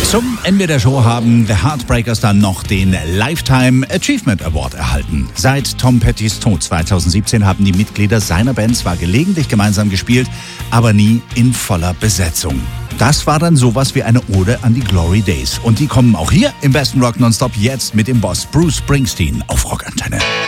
Zum Ende der Show haben The Heartbreakers dann noch den Lifetime Achievement Award erhalten. Seit Tom Pettys Tod 2017 haben die Mitglieder seiner Band zwar gelegentlich gemeinsam gespielt, aber nie in voller Besetzung. Das war dann sowas wie eine Ode an die Glory Days. Und die kommen auch hier im besten Rock Nonstop jetzt mit dem Boss Bruce Springsteen auf Rockantenne.